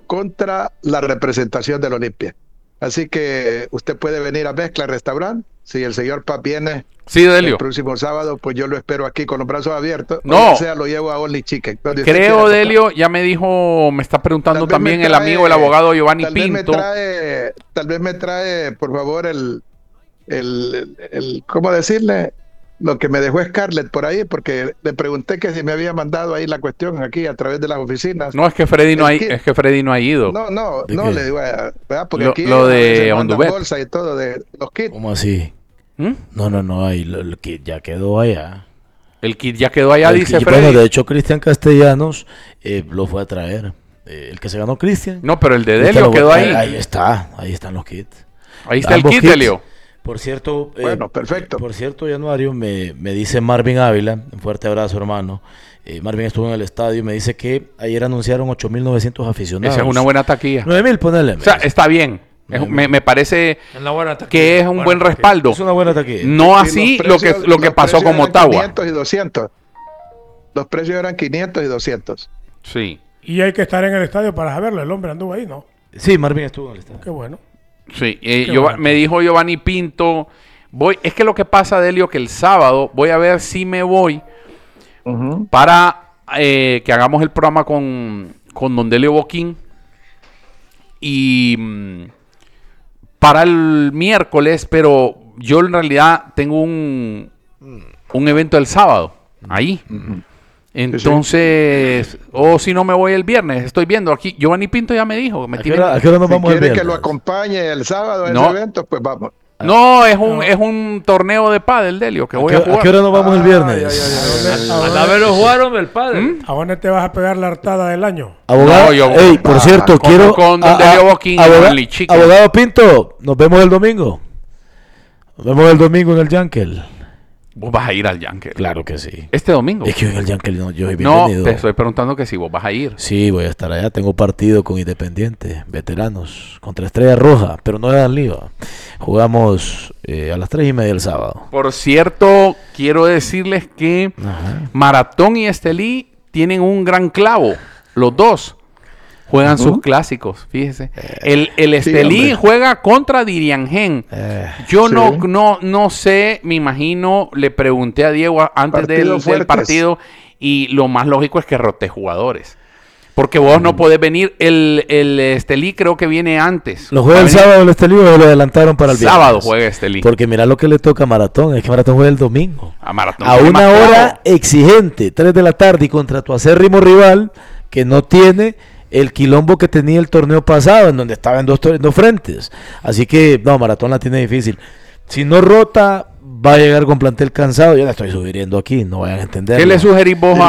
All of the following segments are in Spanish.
contra la representación del Olimpia. Así que usted puede venir a Mezcla Restaurant. Si el señor Paz viene Delio, el próximo sábado, pues yo lo espero aquí con los brazos abiertos. No. O sea, lo llevo a Only Chicken. Creo, Delio, ya me dijo, me está preguntando también el amigo, el abogado Giovanni Pinto. Tal vez me trae, por favor, ¿cómo decirle? Lo que me dejó Scarlett por ahí, porque le pregunté que si me había mandado ahí la cuestión aquí a través de las oficinas. No, es que Freddy no ha ido. No, le digo, ¿verdad? Porque aquí lo de Ondubet. Bolsa y todo de los kits. ¿Cómo así? No, ahí el kit ya quedó allá. El kit ya quedó allá, dice Freddy. Bueno, de hecho, Cristian Castellanos lo fue a traer. El que se ganó Cristian. No, pero el de Delio quedó ahí. Ahí están los kits. Ahí está el kit, Delio. Por cierto, bueno, perfecto. Por cierto, Januario, me dice Marvin Ávila, un fuerte abrazo, hermano. Marvin estuvo en el estadio y me dice que ayer anunciaron 8.900 aficionados. Esa es una buena taquilla. 9.000, ponele. O sea, está bien. Me parece que es un buen respaldo. Es una buena taquilla. No así lo que pasó con Motagua. 500 y 200. Los precios eran 500 y 200. Sí. Y hay que estar en el estadio para saberlo. El hombre anduvo ahí, ¿no? Sí, Marvin estuvo en el estadio. Qué bueno. Sí, me dijo Giovanni Pinto, es que lo que pasa, Delio, que el sábado voy a ver si me voy para que hagamos el programa con don Delio Boquín y para el miércoles, pero yo en realidad tengo un evento el sábado, ahí. Entonces, si no me voy el viernes, estoy viendo aquí. Giovanni Pinto ya me dijo. ¿A qué hora nos vamos el viernes? ¿Quiere que lo acompañe el sábado en ese evento? Pues vamos. No, es un torneo de pádel, Delio, que voy a jugar. ¿A qué hora nos vamos el viernes? A verlo jugaron el padre. ¿A dónde te vas a pegar la hartada del año? Abogado, por cierto, quiero... Con don Delio Boquín, abogado Pinto, nos vemos el domingo. Nos vemos el domingo en el Yankel. Vos vas a ir al Yankel. Claro que sí. Este domingo. Es que en el Yankel yo soy bienvenido. No, te estoy preguntando que si vos vas a ir. Sí, voy a estar allá. Tengo partido con Independiente, veteranos, contra Estrella Roja, pero no dan liga. Jugamos a las 3:30 el sábado. Por cierto, quiero decirles que Maratón y Estelí tienen un gran clavo. Los dos juegan sus clásicos, fíjese. El Estelí juega contra Diriangén. Yo no sé, me imagino, le pregunté a Diego antes del partido y lo más lógico es que rote jugadores. Porque vos no podés venir, el Estelí creo que viene antes. ¿Lo juega el sábado el Estelí o lo adelantaron para el viernes? Sábado juega Estelí. Porque mira lo que le toca a Maratón, es que Maratón juega el domingo. A una hora exigente, 3 de la tarde y contra tu acérrimo rival que no tiene el quilombo que tenía el torneo pasado, en donde estaba en dos frentes. Así que, no, Maratón la tiene difícil. Si no rota, va a llegar con plantel cansado. Yo la estoy sugiriendo aquí, no vayan a entender. ¿Qué le sugerís vos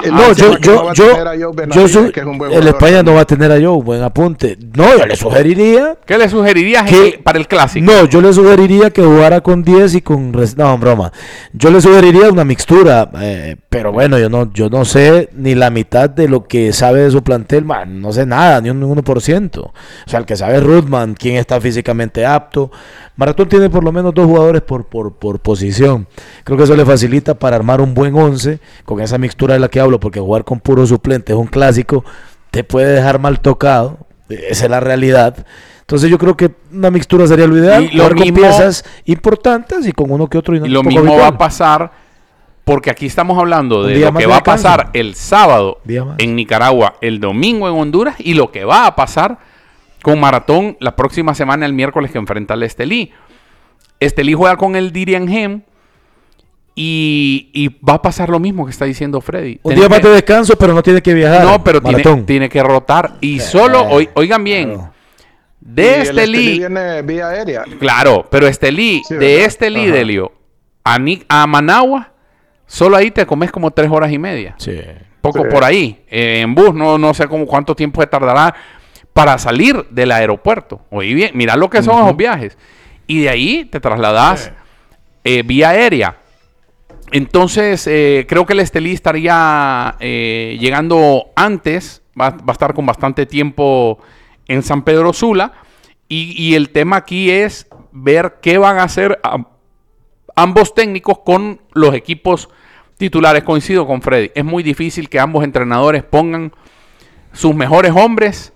el España no va a tener a Joe, buen apunte. No, yo le sugeriría... ¿Qué le sugerirías para el clásico? No, yo le sugeriría que jugara con 10 y con... No, broma. Yo le sugeriría una mixtura, pero bueno, yo no sé ni la mitad de lo que sabe de su plantel, man, no sé nada, ni un 1%. O sea, el que sabe es Ruthman, quién está físicamente apto. Maratón tiene por lo menos 2 jugadores por posición. Creo que eso le facilita para armar un buen 11 con esa mixtura de la que hablo, porque jugar con puros suplentes, un clásico, te puede dejar mal tocado. Esa es la realidad. Entonces yo creo que una mixtura sería lo ideal. Y con piezas importantes y con uno que otro. Y lo mismo va a pasar, porque aquí estamos hablando de lo que va a pasar el sábado en Nicaragua, el domingo en Honduras, y lo que va a pasar con Maratón la próxima semana, el miércoles, que enfrenta al Estelí. Estelí juega con el Diriangén y va a pasar lo mismo que está diciendo Freddy. Un día más de descanso, pero no tiene que viajar. No, pero tiene que rotar. Y solo, oigan bien, de Estelí viene vía aérea. Claro, pero Estelí, de Estelí, Delio, a Managua, solo ahí te comes como 3 horas y media. Sí. Poco por ahí. En bus, no sé cuánto tiempo se tardará para salir del aeropuerto. Oye, bien, mira lo que son esos viajes. Y de ahí te trasladas vía aérea. Entonces, creo que el Estelí estaría llegando antes. Va a estar con bastante tiempo en San Pedro Sula. Y el tema aquí es ver qué van a hacer ambos técnicos con los equipos titulares. Coincido con Freddy. Es muy difícil que ambos entrenadores pongan sus mejores hombres